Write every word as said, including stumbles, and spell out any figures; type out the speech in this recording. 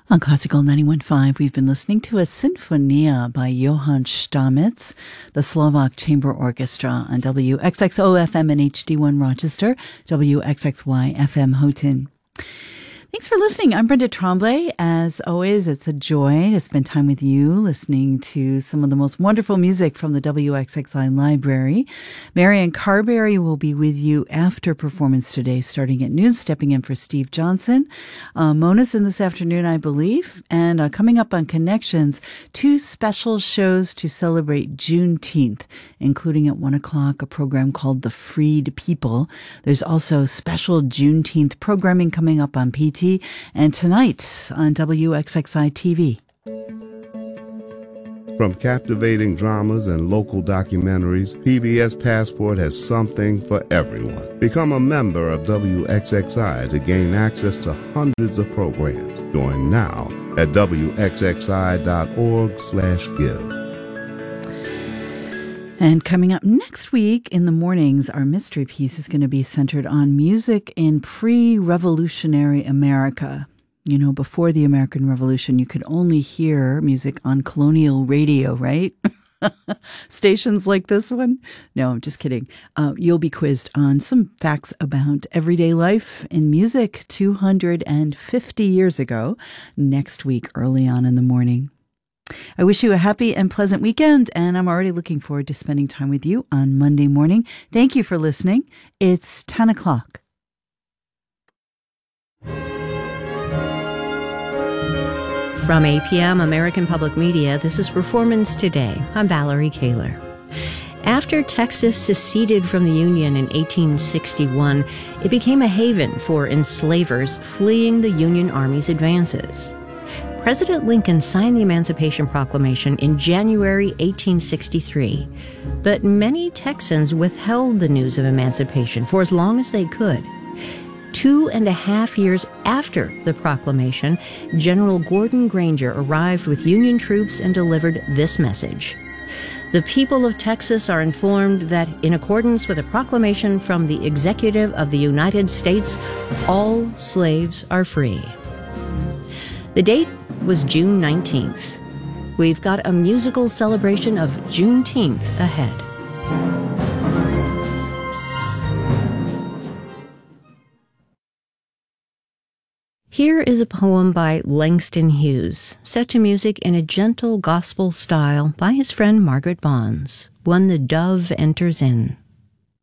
On Classical ninety-one point five, we've been listening to a Sinfonia by Johann Stamitz, the Slovak Chamber Orchestra on W X X O F M and H D one Rochester, W X X Y F M Houghton. Thanks for listening. I'm Brenda Tremblay. As always, it's a joy to spend time with you listening to some of the most wonderful music from the W X X I library. Marian Carberry will be with you after performance today, starting at noon, stepping in for Steve Johnson. Uh, Mona's in this afternoon, I believe. And uh, coming up on Connections, two special shows to celebrate Juneteenth, including at one o'clock a program called The Freed People. There's also special Juneteenth programming coming up on P T and tonight on W X X I T V. From captivating dramas and local documentaries, P B S Passport has something for everyone. Become a member of W X X I to gain access to hundreds of programs. Join now at W X X I dot org slash give. And coming up next week in the mornings, our mystery piece is going to be centered on music in pre-revolutionary America. You know, before the American Revolution, you could only hear music on colonial radio, right? Stations like this one. No, I'm just kidding. Uh, you'll be quizzed on some facts about everyday life in music two hundred fifty years ago next week early on in the morning. I wish you a happy and pleasant weekend, and I'm already looking forward to spending time with you on Monday morning. Thank you for listening. It's ten o'clock. From A P M American Public Media, this is Performance Today. I'm Valerie Kaler. After Texas seceded from the Union in eighteen sixty-one, it became a haven for enslavers fleeing the Union Army's advances. President Lincoln signed the Emancipation Proclamation in January eighteen sixty-three, but many Texans withheld the news of emancipation for as long as they could. Two and a half years after the proclamation, General Gordon Granger arrived with Union troops and delivered this message. The people of Texas are informed that, in accordance with a proclamation from the Executive of the United States, all slaves are free. The date was June nineteenth. We've got a musical celebration of Juneteenth ahead. Here is a poem by Langston Hughes, set to music in a gentle gospel style by his friend Margaret Bonds, one The Dove Enters In.